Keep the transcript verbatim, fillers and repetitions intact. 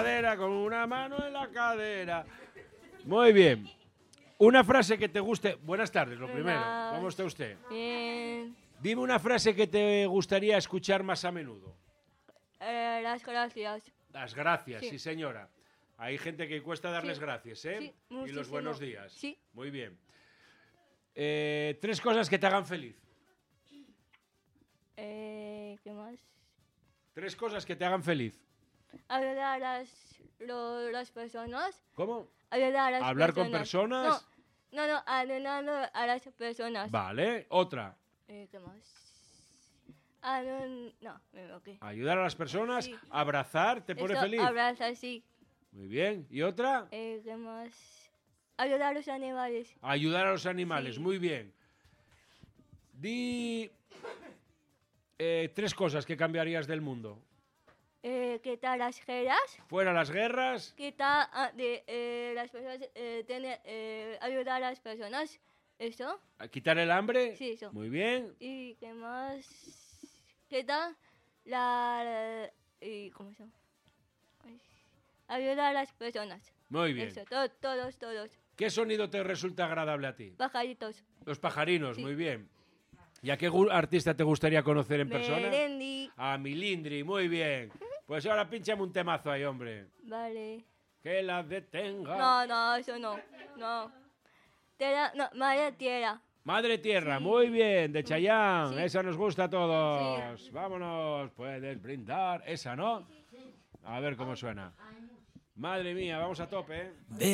cadera, con una mano en la cadera. Muy bien. Una frase que te guste. Buenas tardes, lo primero. Buenas. ¿Cómo está usted? Bien. Dime una frase que te gustaría escuchar más a menudo. Eh, las gracias. Las gracias, sí, Sí. señora. Hay gente que cuesta darles Sí. gracias, ¿eh? Sí, y los muchísimo. buenos días. Sí. Muy bien. Eh, tres cosas que te hagan feliz. Eh, ¿Qué más? Tres cosas que te hagan feliz. Ayudar a las, lo- las personas. ¿Cómo? Ayudar a las ¿Hablar con personas. personas? No, no, no, ayudando a las personas. Vale. Otra. Eh, ¿Qué más? Ah, no, no, me equivoqué. Ayudar a las personas. Sí. Abrazar, ¿te pone Esto, feliz? Abrazar, sí. Muy bien. ¿Y otra? Eh, ¿Qué más? Ayudar a los animales. Ayudar a los animales. Sí. Muy bien. Di eh, tres cosas que cambiarías del mundo. Eh, quitar las guerras. Fuera las guerras. Quitar ah, de eh, las personas. Eh, tener, eh, ayudar a las personas. Eso. A quitar el hambre. Sí, eso. Muy bien. ¿Y qué más? Quitar la. Y, ¿Cómo se llama? Ay, ayudar a las personas. Muy bien. Eso, to- todos, todos. ¿Qué sonido te resulta agradable a ti? Pajaritos. Los pajarinos, Sí. muy bien. ¿Y a qué gu- artista te gustaría conocer en persona? Melendi. A Milindri, muy bien. Pues ahora pínchame un temazo ahí, hombre. Vale. Que la detenga. No, no, eso no. No. Tierra, no, madre tierra. Madre Tierra, Sí. muy bien, de Chayanne. Sí. Esa nos gusta a todos. Vámonos, puedes brindar. Esa, ¿no? A ver cómo suena. Madre mía, vamos a tope, ¿eh?